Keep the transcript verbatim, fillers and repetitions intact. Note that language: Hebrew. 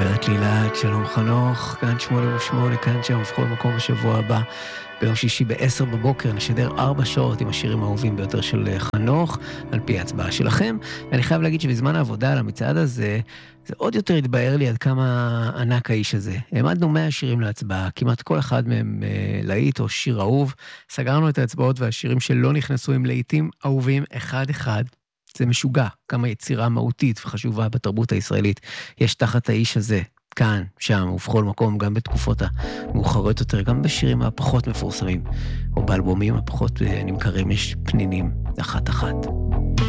אומרת לילת, שלום חנוך, כאן שמונה ושמונה, כאן שם ובכל מקום בשבוע הבא. ביום שישי בעשר בבוקר נשדר ארבע שעות עם השירים האהובים ביותר של חנוך, על פי ההצבעה שלכם. ואני חייב להגיד שבזמן העבודה על המצעד הזה, זה עוד יותר התבהר לי עד כמה ענק האיש הזה. העמדנו מאה שירים להצבעה, כמעט כל אחד מהם אה, להיט או שיר אהוב. סגרנו את ההצבעות והשירים שלא נכנסו עם להיטים אהובים אחד-אחד. זה משוגע, כמה יצירה מהותית וחשובה בתרבות הישראלית יש תחת האיש הזה. כאן, שם, ובכל מקום, גם בתקופות המאוחרות יותר, גם בשירים הפחות מפורסמים, או באלבומים הפחות נמכרים, יש פנינים אחת-אחת.